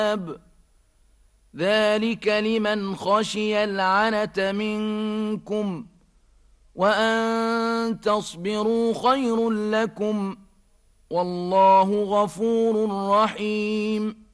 ذلك لمن خشي العنة منكم وأن تصبروا خير لكم والله غفور رحيم